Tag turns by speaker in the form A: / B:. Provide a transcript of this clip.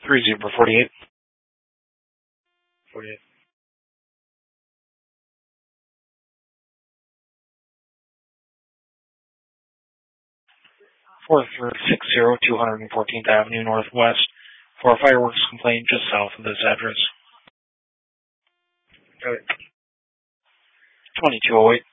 A: 3048. 48. 4360 214th Avenue Northwest for a fireworks complaint just south of this address. 2208.